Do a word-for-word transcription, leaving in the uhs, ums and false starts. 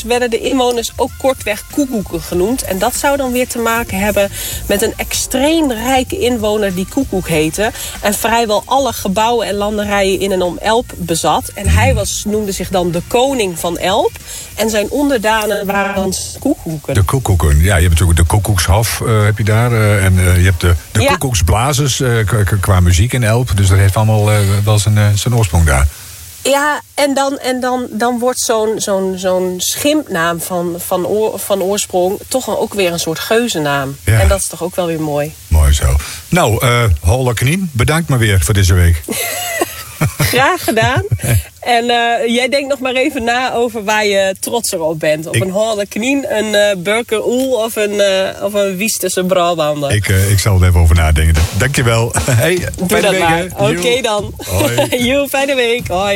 dus werden de inwoners ook kortweg koekoeken genoemd. En dat zou dan weer te maken hebben met een extreem rijke inwoner die Koekoek heette. En vrijwel alle gebouwen en landerijen in en om Elp bezat. En hij was, noemde zich dan de koning van Elp. En zijn onderdanen waren dan koekoeken. De koekoeken, ja, je hebt natuurlijk de koekoekshof uh, heb je daar. Uh, en uh, je hebt de, de ja. koekoeksblazers uh, k- qua muziek in Elp. Dus dat heeft allemaal uh, wel zijn, uh, zijn oorsprong daar. Ja, en dan, en dan, dan wordt zo'n, zo'n, zo'n schimpnaam van, van, oor, van oorsprong toch ook weer een soort geuzennaam. Ja. En dat is toch ook wel weer mooi. Mooi zo. Nou, uh, Holle Knien, bedankt maar weer voor deze week. Graag gedaan. En uh, jij denkt nog maar even na over waar je trotser op bent. Op ik, een Holle Knien, een uh, Burker Oel of een, uh, of een Wiesterse Brabander. Ik, uh, ik zal er even over nadenken. Dankjewel. Hey, Doe dat maar. Oké okay, dan. Joe, fijne week. Hoi.